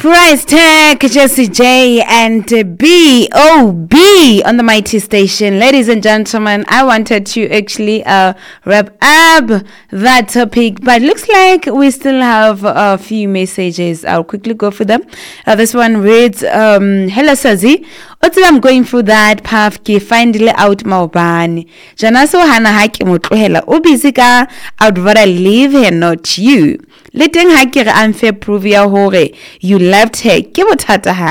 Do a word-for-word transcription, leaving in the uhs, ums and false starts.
Price Tag, Jesse J and B O B on the Mighty Station. Ladies and gentlemen, I wanted to actually uh, wrap up that topic, but looks like we still have a few messages. I'll quickly go for them. Uh, this one reads, um, Hello Sazi, until I'm going through that path, ke finally out maobane. Jana so hana haki motlohela, o busy ka, I'd rather leave her, not you. Letting hakere unfair prove ya hore you left her. Ke bothata ha.